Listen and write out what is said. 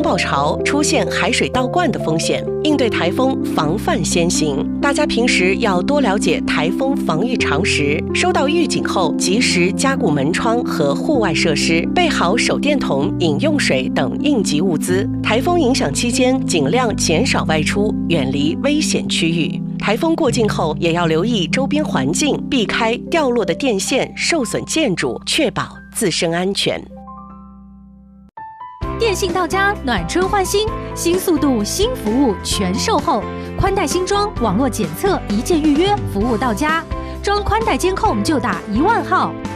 暴潮，出现海水倒灌的风险。应对台风，防范先行。大家平时要多了解台风防御常识，收到预警后及时加固门窗和户外设施，备好手电筒、饮用水等应急物资。台风影响期间，尽量减少外出，远离危险区域。台风过境后，也要留意周边环境，避开掉落的电线、受损建筑，确保自身安全。 电信到家，暖春换新，新速度、新服务全售后，宽带新装，网络检测，一键预约，服务到家。装宽带监控就打10000号。